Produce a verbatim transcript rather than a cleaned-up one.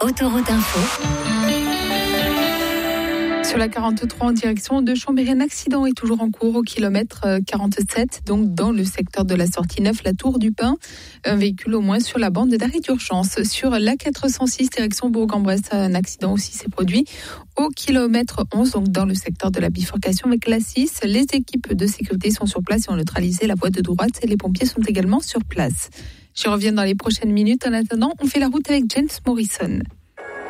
Autoroute Info. Sur la quarante-trois en direction de Chambéry, un accident est toujours en cours au kilomètre quarante-sept, donc dans le secteur de la sortie neuf, la Tour du Pin. Un véhicule au moins sur la bande d'arrêt d'urgence. Sur la quatre cent six direction Bourg-en-Bresse, un accident aussi s'est produit au kilomètre onze, donc dans le secteur de la bifurcation avec l'A six. Les équipes de sécurité sont sur place et ont neutralisé la voie de droite et les pompiers sont également sur place. Je reviens dans les prochaines minutes. En attendant, on fait la route avec James Morrison.